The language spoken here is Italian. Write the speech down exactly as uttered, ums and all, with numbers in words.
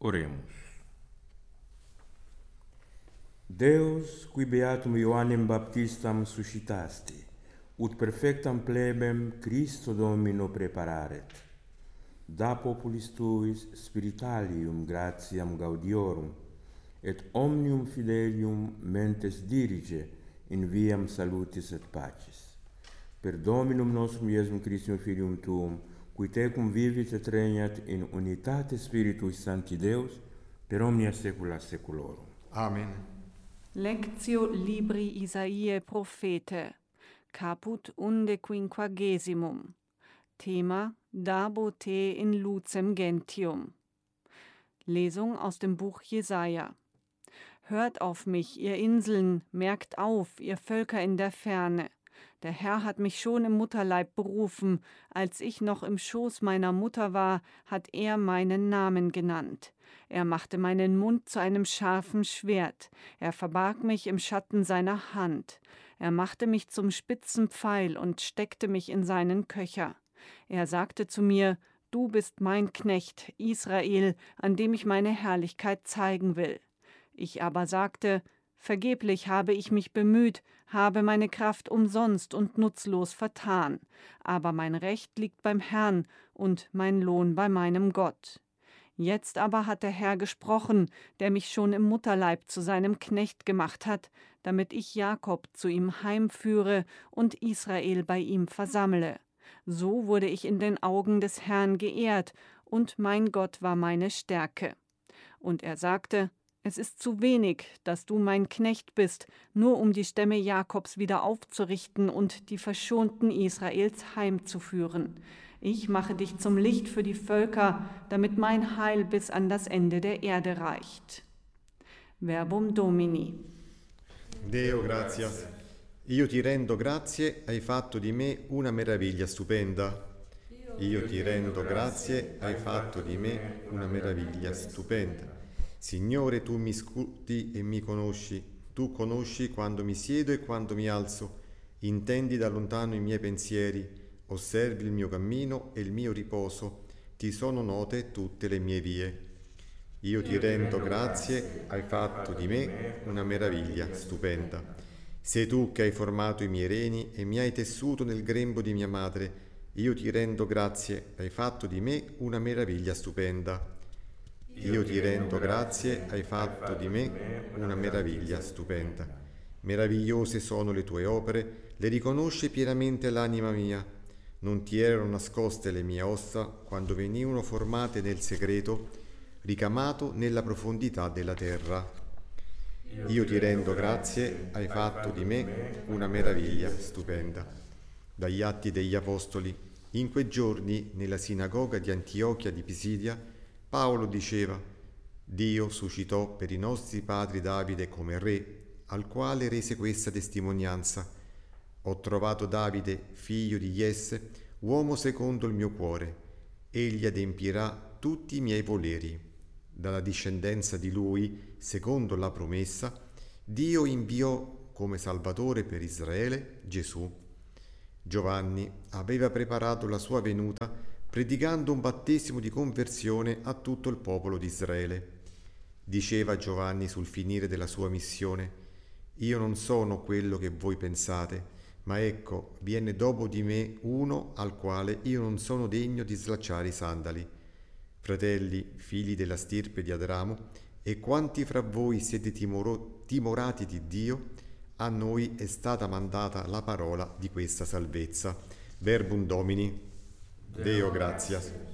Oremus. Deus, qui beatum Ioannem Baptistam suscitasti, ut perfectam plebem Christo Domino prepararet, da populis tuis spiritalium gratiam gaudiorum, et omnium fidelium mentes dirige in viam salutis et pacis. Per Dominum nostrum Iesum Christum Filium Tuum, qui tecum vivit et regnat in unitate Spiritui Sancti Deus, per omnia saecula saeculorum. Amen. Lectio libri Isaiae Prophete, caput undquinquagesimum. Thema: Dabo te in lucem gentium. Lesung aus dem Buch Jesaja. Hört auf mich, ihr Inseln, merkt auf, ihr Völker in der Ferne. Der Herr hat mich schon im Mutterleib berufen, als ich noch im Schoß meiner Mutter war, hat er meinen Namen genannt. Er machte meinen Mund zu einem scharfen Schwert, er verbarg mich im Schatten seiner Hand. Er machte mich zum spitzen Pfeil und steckte mich in seinen Köcher. Er sagte zu mir: Du bist mein Knecht, Israel, an dem ich meine Herrlichkeit zeigen will. Ich aber sagte: Vergeblich habe ich mich bemüht, habe meine Kraft umsonst und nutzlos vertan, aber mein Recht liegt beim Herrn und mein Lohn bei meinem Gott. Jetzt aber hat der Herr gesprochen, der mich schon im Mutterleib zu seinem Knecht gemacht hat, damit ich Jakob zu ihm heimführe und Israel bei ihm versammle. So wurde ich in den Augen des Herrn geehrt, und mein Gott war meine Stärke. Und er sagte: Es ist zu wenig, dass du mein Knecht bist, nur um die Stämme Jakobs wieder aufzurichten und die Verschonten Israels heimzuführen. Ich mache dich zum Licht für die Völker, damit mein Heil bis an das Ende der Erde reicht. Verbum Domini. Deo gratias. Io ti rendo grazie, hai fatto di me una meraviglia stupenda. Io ti rendo grazie, hai fatto di me una meraviglia stupenda. Signore, tu mi scruti e mi conosci, tu conosci quando mi siedo e quando mi alzo, intendi da lontano i miei pensieri, osservi il mio cammino e il mio riposo, ti sono note tutte le mie vie. Io ti rendo grazie, hai fatto di me una meraviglia stupenda. Sei tu che hai formato i miei reni e mi hai tessuto nel grembo di mia madre. Io ti rendo grazie, hai fatto di me una meraviglia stupenda. Io ti rendo grazie, hai fatto di me una meraviglia stupenda. Meravigliose sono le tue opere, le riconosce pienamente l'anima mia. Non ti erano nascoste le mie ossa quando venivano formate nel segreto, ricamato nella profondità della terra. Io ti rendo grazie, hai fatto di me una meraviglia stupenda. Dagli Atti degli Apostoli, in quei giorni nella sinagoga di Antiochia di Pisidia, Paolo diceva: Dio suscitò per i nostri padri Davide come re, al quale rese questa testimonianza: ho trovato Davide, figlio di Jesse, uomo secondo il mio cuore. Egli adempirà tutti i miei voleri. Dalla discendenza di lui, secondo la promessa, Dio inviò come Salvatore per Israele Gesù. Giovanni aveva preparato la sua venuta predicando un battesimo di conversione a tutto il popolo di Israele. Diceva Giovanni sul finire della sua missione: io non sono quello che voi pensate, ma ecco, viene dopo di me uno al quale io non sono degno di slacciare i sandali. Fratelli, figli della stirpe di Adramo, e quanti fra voi siete timoro- timorati di Dio, a noi è stata mandata la parola di questa salvezza. Verbum Domini. Deo gratias.